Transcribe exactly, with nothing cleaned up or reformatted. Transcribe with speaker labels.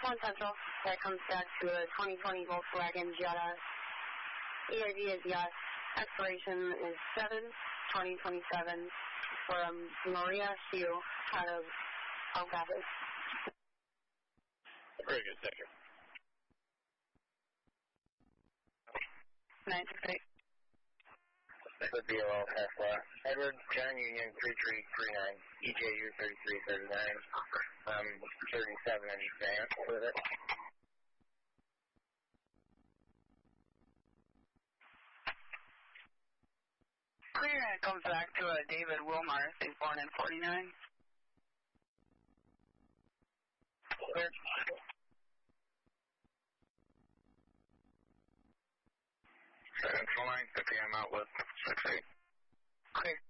Speaker 1: one Central. That comes back to a twenty twenty Volkswagen Jetta. E I D is yes. Expiration is seven twenty twenty-seven from Maria Hugh out of El Paso.
Speaker 2: Very good, thank you.
Speaker 1: nine six eight.
Speaker 3: This would be a little Tesla. Edward, John Union three three three nine, E J U thirty-three thirty-nine, um, thirty-seven on each van with it.
Speaker 1: Clear, and it comes back to a David Wilmar, he's born in forty-nine.
Speaker 3: Clear. Central line, fifty M outlet, six eight.
Speaker 1: Clear.